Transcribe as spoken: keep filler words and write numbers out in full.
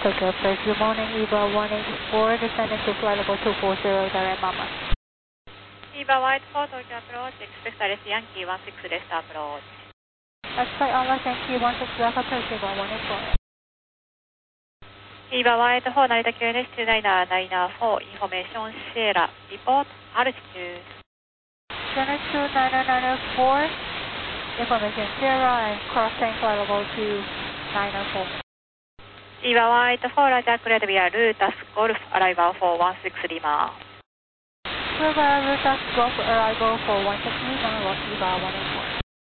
Tokyo Express, good morning, EVA one eighty-four, descending to flight level two four zero, direct Mama. EVA White four Tokyo approach, expect R S Yankee one six rest approach. Let's flight Alpha Yankee one six Alpha approach, EVA one eighty-four. EVA White four Narita Q N S two nine nine four, information Sierra, report altitude. Q N S two nine nine four, information Sierra and crossing flight level two nine four. EVA White four Roger, cleared via Lutas Golf, arrival for one six Lima. Cleared via Lutas Golf, arrival for one six Lima, EVA one eighty-four.